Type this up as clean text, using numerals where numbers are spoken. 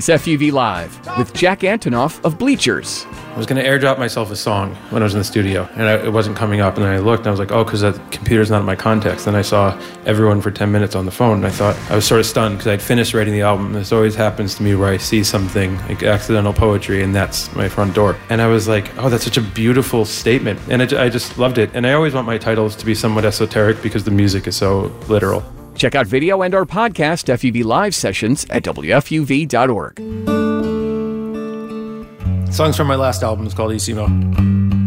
It's FUV Live with Jack Antonoff of Bleachers. I was going to airdrop myself a song when I was in the studio, and it wasn't coming up. And then I looked, and I was like, oh, because the computer's not in my contacts. Then I saw everyone for 10 minutes on the phone, and I thought, I was sort of stunned because I'd finished writing the album. This always happens to me where I see something, like accidental poetry, and that's my front door. And I was like, oh, that's such a beautiful statement. And I just loved it. And I always want my titles to be somewhat esoteric because the music is so literal. Check out video and our podcast, FUV Live Sessions, at WFUV.org. Songs from my last album is called Isimo.